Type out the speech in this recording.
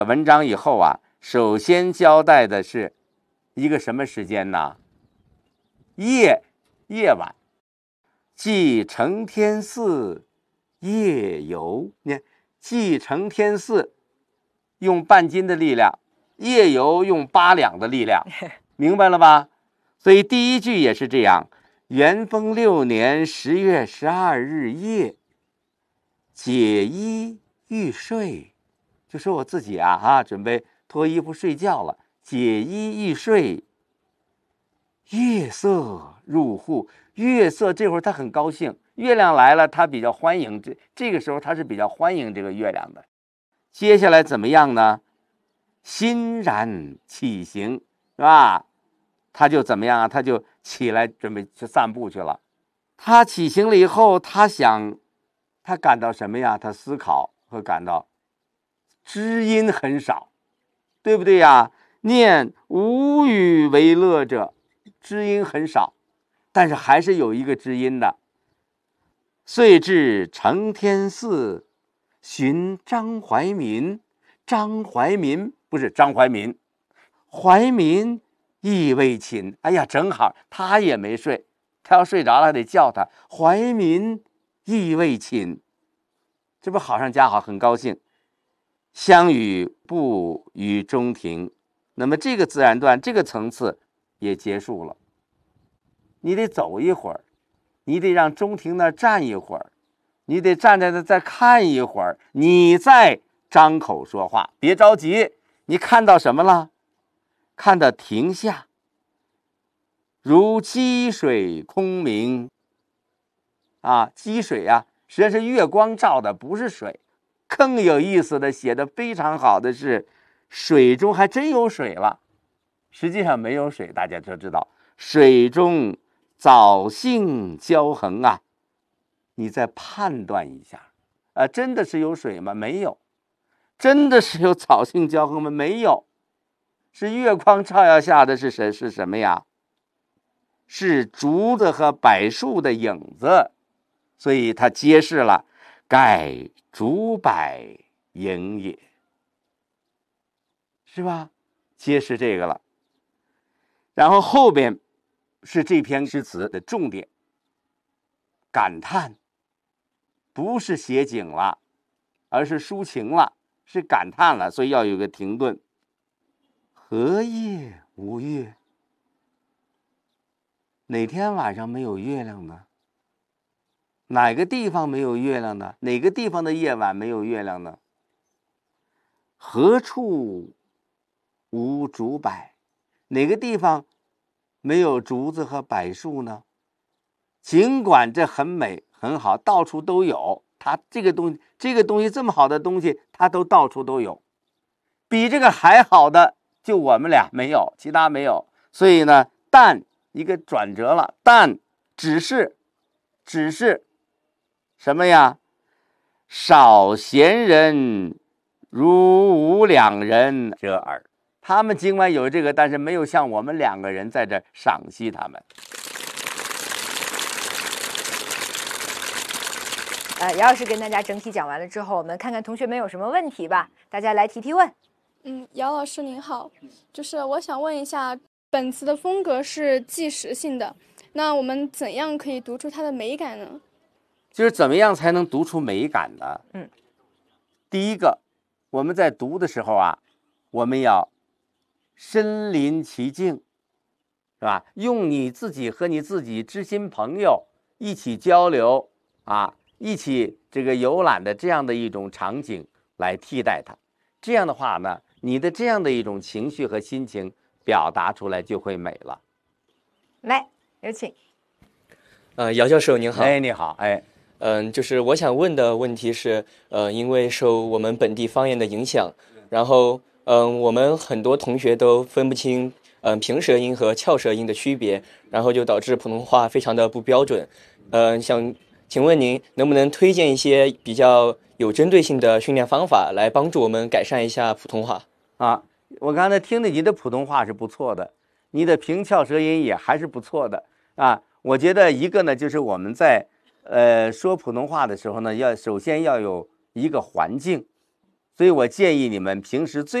文章以后啊，首先交代的是一个什么时间呢？夜晚，即承天寺夜游。你看，即承天寺用半斤的力量，夜游用8两的力量，明白了吧？所以第一句也是这样：元丰6年10月12日夜，解衣欲睡，就说我自己准备脱衣服睡觉了，解衣欲睡。月色入户，月色这会儿他很高兴，月亮来了，他比较欢迎，这个时候他是比较欢迎这个月亮的。接下来怎么样呢？欣然起行，是吧？他就怎么样啊？他就起来准备去散步去了。他起行了以后，他感到什么呀？他思考和感到知音很少，对不对呀？念无与为乐者，知音很少，但是还是有一个知音的。遂至承天寺，寻张怀民。张怀民不是张怀民，怀民亦未寝。哎呀，正好他也没睡，他要睡着了还得叫他。怀民亦未寝，这不好上加好，很高兴。相与步于中庭，那么这个自然段这个层次也结束了。你得走一会儿，你得让中庭那儿站一会儿，你得站在那再看一会儿，你再张口说话。别着急，你看到什么了？看到庭下如积水空明积水实际上是月光照的，不是水。更有意思的，写的非常好的是，水中还真有水了，实际上没有水，大家就知道水中藻荇交横你再判断一下真的是有水吗？没有。真的是有藻荇交横吗？没有。是月光照耀下的是什么呀？是竹子和柏树的影子，所以它揭示了盖竹柏影也，是吧？揭示这个了。然后后边是这篇诗词的重点，感叹，不是写景了，而是抒情了，是感叹了，所以要有个停顿。何夜无月？哪天晚上没有月亮呢？哪个地方没有月亮呢？哪个地方的夜晚没有月亮呢？何处无竹柏？哪个地方没有竹子和柏树呢？尽管这很美很好，到处都有，它这个东西这么好的东西，它都到处都有。比这个还好的就我们俩没有，其他没有。所以呢，但一个转折了，但只是什么呀？少闲人如吾两人者耳。他们尽管有这个，但是没有像我们2个人在这赏析他们。 姚老师跟大家整体讲完了之后，我们看看同学们有什么问题吧，大家来提问。 姚老师您好，就是我想问一下，本词的风格是纪实性的，那我们怎样可以读出它的美感呢？ 就是怎么样才能读出美感呢？第一个，我们在读的时候我们要身临其境，是吧？用你自己和你自己知心朋友一起交流一起这个游览的这样的一种场景来替代它。这样的话呢，你的这样的一种情绪和心情表达出来就会美了。 来，有请。 姚教授您好。 你好。 就是我想问的问题是，因为受我们本地方言的影响，然后我们很多同学都分不清平舌音和翘舌音的区别，然后就导致普通话非常的不标准。想请问您能不能推荐一些比较有针对性的训练方法，来帮助我们改善一下普通话？ 我刚才听的你的普通话是不错的，你的平翘舌音也还是不错的我觉得一个呢，就是我们在说普通话的时候呢，首先要有一个环境， 所以我建议你们平时最